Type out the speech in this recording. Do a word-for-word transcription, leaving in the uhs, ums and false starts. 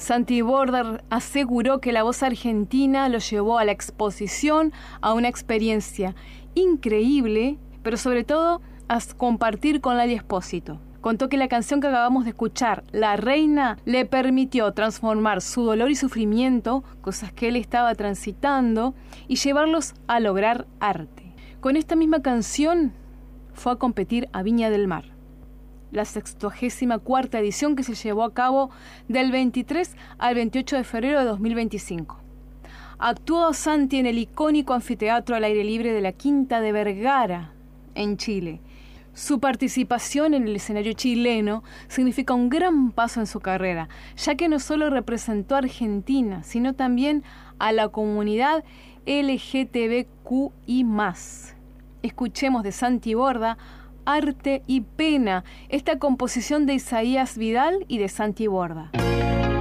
Santi Borda aseguró que la voz argentina lo llevó a la exposición, a una experiencia increíble, pero sobre todo a compartir con Lali Espósito. Contó que la canción que acabamos de escuchar, La Reina, le permitió transformar su dolor y sufrimiento, cosas que él estaba transitando, y llevarlos a lograr arte. Con esta misma canción fue a competir a Viña del Mar, la sexagésima cuarta edición que se llevó a cabo del veintitrés al veintiocho de febrero de dos mil veinticinco. Actuó Santi en el icónico anfiteatro al aire libre de la Quinta de Vergara, en Chile. Su participación en el escenario chileno significa un gran paso en su carrera, ya que no solo representó a Argentina, sino también a la comunidad L G T B Q I más. Escuchemos de Santi Borda, Arte y Pena, esta composición de Isaías Vidal y de Santi Borda.